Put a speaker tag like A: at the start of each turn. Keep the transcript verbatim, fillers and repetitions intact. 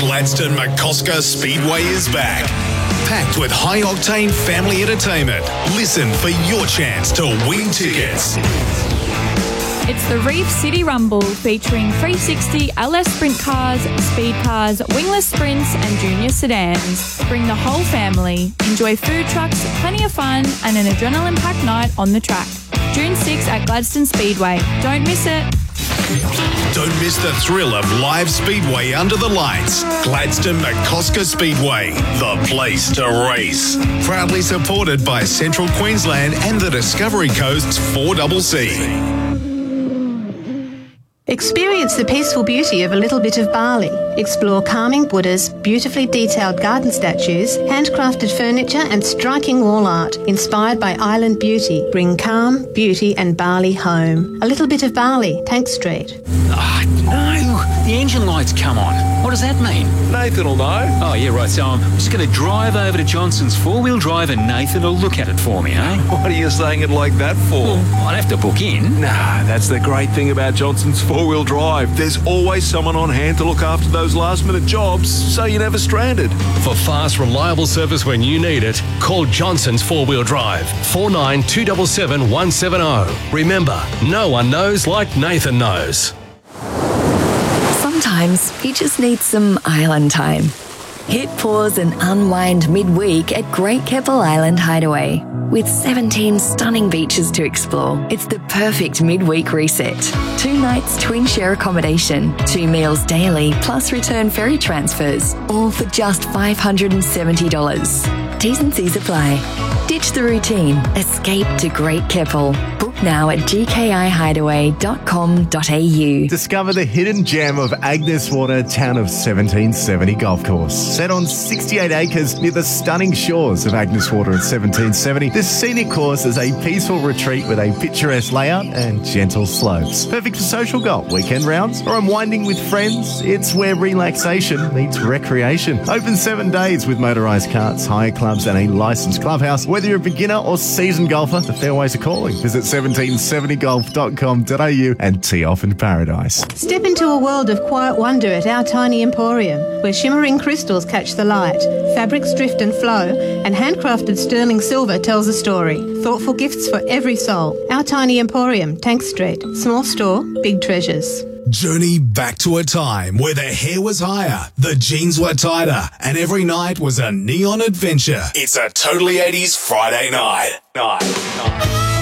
A: Gladstone McCosker Speedway is back. Packed with high-octane family entertainment. Listen for your chance to win tickets.
B: It's the Reef City Rumble featuring three sixty L S sprint cars, speed cars, wingless sprints and junior sedans. Bring the whole family. Enjoy food trucks, plenty of fun and an adrenaline-packed night on the track. June sixth at Gladstone Speedway. Don't miss it.
A: Don't miss the thrill of live speedway under the lights. Gladstone McCosker Speedway, the place to race. Proudly supported by Central Queensland and the Discovery Coast's four C C.
C: Experience the peaceful beauty of a little bit of Bali. Explore calming Buddhas, beautifully detailed garden statues, handcrafted furniture and striking wall art inspired by island beauty. Bring calm, beauty and Bali home. A little bit of Bali, Tank Street.
D: Oh, no. The engine light's come on. What does that mean?
E: Nathan will know.
D: Oh, yeah, right. So I'm just going to drive over to Johnson's four-wheel drive and Nathan will look at it for me, eh?
E: What are you saying it like that for?
D: Well, I'd have to book in.
E: Nah, that's the great thing about Johnson's four-wheel drive. There's always someone on hand to look after those last-minute jobs, so you're never stranded.
F: For fast, reliable service when you need it, call Johnson's four-wheel drive, four nine two seven seven one seven zero. Remember, no one knows like Nathan knows.
G: Sometimes you just need some island time. Hit pause and unwind midweek at Great Keppel Island Hideaway. With seventeen stunning beaches to explore, it's the perfect midweek reset. Two nights twin share accommodation, two meals daily, plus return ferry transfers, all for just five hundred seventy dollars. T's and C's apply. Ditch the routine. Escape to Great Keppel. Book now at g k i hideaway dot com dot a u.
H: Discover the hidden gem of Agnes Water, town of seventeen seventy Golf Course. Set on sixty-eight acres near the stunning shores of Agnes Water in seventeen seventy, this scenic course is a peaceful retreat with a picturesque layout and gentle slopes. Perfect for social golf, weekend rounds, or unwinding with friends. It's where relaxation meets recreation. Open seven days with motorised carts, hire clubs and a licensed clubhouse. Whether you're a beginner or seasoned golfer, the fairways are calling. Visit seventeen seventy golf dot com dot a u and tee off in paradise.
C: Step into a world of quiet wonder at Our Tiny Emporium, where shimmering crystals catch the light, fabrics drift and flow, and handcrafted sterling silver tells a story. Thoughtful gifts for every soul. Our Tiny Emporium, Tank Street. Small store, big treasures.
A: Journey back to a time where the hair was higher, the jeans were tighter, and every night was a neon adventure. It's a Totally eighties Friday night. night. night.